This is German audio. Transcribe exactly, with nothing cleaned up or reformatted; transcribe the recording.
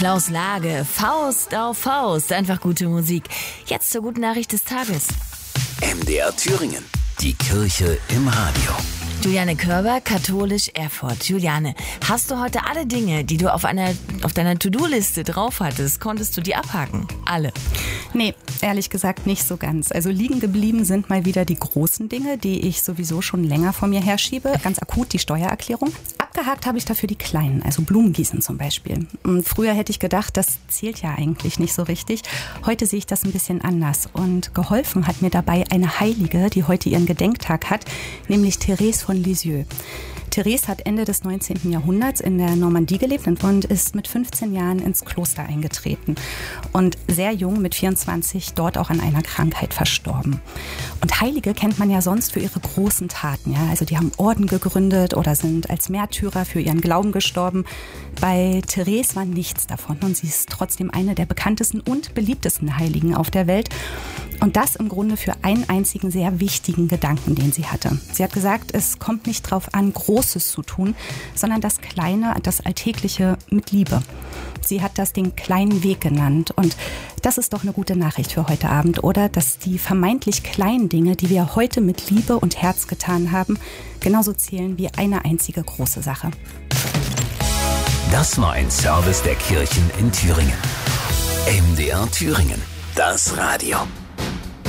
Klaus Lage, Faust auf Faust, einfach gute Musik. Jetzt zur guten Nachricht des Tages. M D R Thüringen, die Kirche im Radio. Juliane Körber, katholisch Erfurt. Juliane, hast du heute alle Dinge, die du auf einer auf deiner To-Do-Liste drauf hattest, konntest du die abhaken? Alle? Nee, ehrlich gesagt nicht so ganz. Also liegen geblieben sind mal wieder die großen Dinge, die ich sowieso schon länger vor mir herschiebe. Ganz akut die Steuererklärung. Abgehakt habe ich dafür die kleinen, also Blumengießen zum Beispiel. Und früher hätte ich gedacht, das zählt ja eigentlich nicht so richtig. Heute sehe ich das ein bisschen anders. Und geholfen hat mir dabei eine Heilige, die heute ihren Gedenktag hat, nämlich Therese von Lisieux. Therese hat Ende des neunzehnten Jahrhunderts in der Normandie gelebt und ist mit fünfzehn Jahren ins Kloster eingetreten. Und sehr jung, mit vierundzwanzig, dort auch an einer Krankheit verstorben. Und Heilige kennt man ja sonst für ihre großen Taten. Ja? Also die haben Orden gegründet oder sind als Märtyrer für ihren Glauben gestorben. Bei Therese war nichts davon und sie ist trotzdem eine der bekanntesten und beliebtesten Heiligen auf der Welt. Und das im Grunde für einen einzigen sehr wichtigen Gedanken, den sie hatte. Sie hat gesagt, es kommt nicht darauf an, Großes zu tun, sondern das Kleine, das Alltägliche mit Liebe. Sie hat das den kleinen Weg genannt. Und das ist doch eine gute Nachricht für heute Abend, oder? Dass die vermeintlich kleinen Dinge, die wir heute mit Liebe und Herz getan haben, genauso zählen wie eine einzige große Sache. Das war ein Service der Kirchen in Thüringen. M D R Thüringen, das Radio.